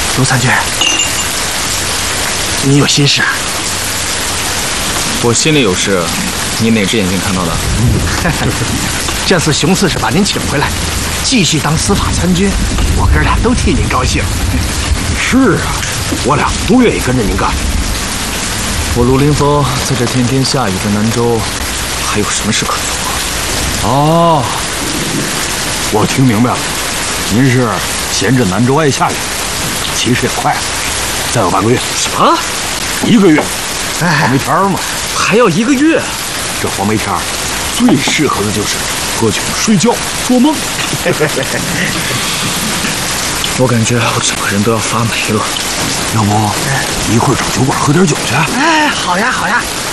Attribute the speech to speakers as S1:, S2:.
S1: 卢参军，你有心事？
S2: 我心里有事，你哪只眼睛看到的？
S1: 这次熊四是把您请回来，继续当司法参军，我哥俩都替您高兴。
S3: 是啊，我俩都愿意跟着您干。
S2: 我卢凌风在这天天下雨的南州，还有什么事可做？
S3: 哦，我听明白了，您是嫌这南州爱下雨，其实也快了，再有半个月。
S2: 什么
S3: ？1个月？黄梅天嘛，
S2: 还要1个月？
S3: 这黄梅天最适合的就是喝酒、睡觉、做梦。
S2: 我感觉我整个人都要发霉了。
S3: 要不一会儿找酒馆喝点酒去？
S1: 哎，好呀好呀，